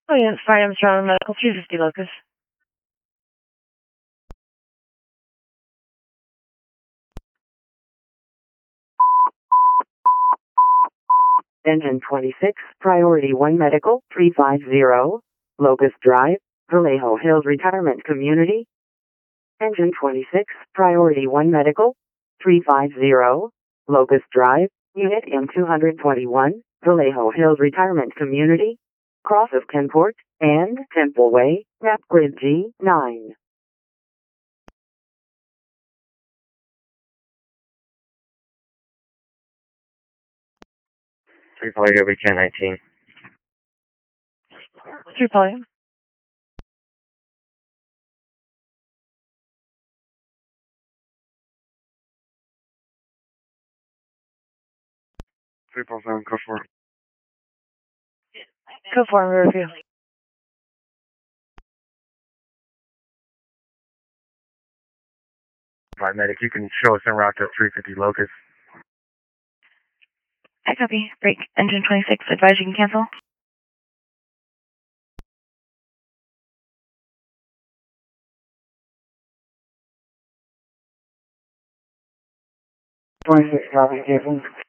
Oh, yeah, sorry, I'm Strong Medical 350 Locus. Engine 26, Priority 1 Medical 350, Locust Drive, Vallejo Hills Retirement Community. Engine 26, Priority 1 Medical 350, Locust Drive, Unit M221, Vallejo Hills Retirement Community, cross of Kenport and Temple Way, map grid G9. Three Poly over 1019. 3 Poly. Triple seven, go for it. Go for it, review. Five medic, you can show us en route to 350 Locust. I copy. Break. Engine 26, advise you can cancel. 26, copy, cancel.